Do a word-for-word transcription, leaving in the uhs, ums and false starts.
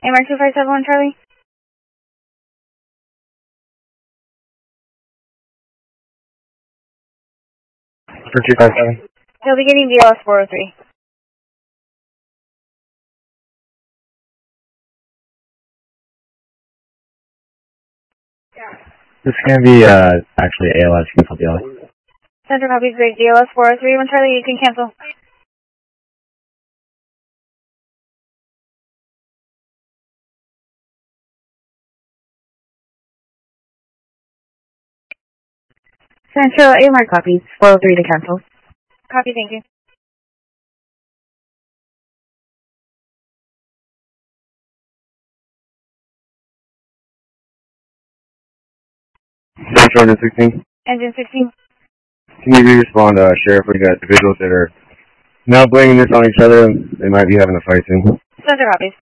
A M R two five seven one Charlie. For two five seven. He'll be getting V L S four oh three. This is going to be uh, actually A L S. Cancel D L S. Center copies, great. D L S four oh three, one Charlie, you can cancel. Central, A M R copies, four oh three to cancel. Copy, thank you. Central Engine sixteen. Engine sixteen. Can you respond, uh, Sheriff? We got individuals that are now blaming this on each other. They might be having a fight soon. Center copies.